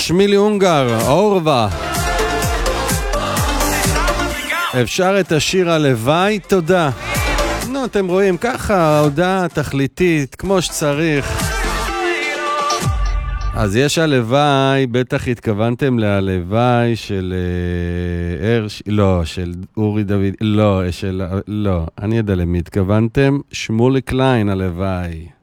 שמילי אונגר, אורבה. אפשר את השיר הלוואי? תודה. נו, אתם רואים, ככה, הודעה תכליתית, כמו שצריך. אז יש הלוואי, בטח התכוונתם להלוואי של לא, של אורי דוד, לא, אני יודע למי התכוונתם, שמולי קליין הלוואי.